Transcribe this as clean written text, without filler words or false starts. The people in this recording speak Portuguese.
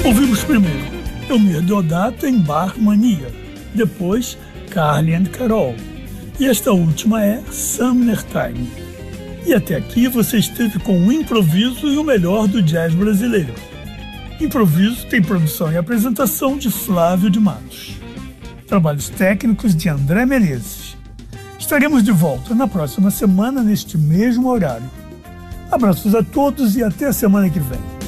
Ouvimos primeiro Elmir Deodato em Bar Mania, depois Carly and Carol, e esta última é Summer Time. E até aqui você esteve com o improviso e o melhor do jazz brasileiro. Improviso tem produção e apresentação de Flávio de Matos. Trabalhos técnicos de André Menezes. Estaremos de volta na próxima semana neste mesmo horário. Abraços a todos e até a semana que vem.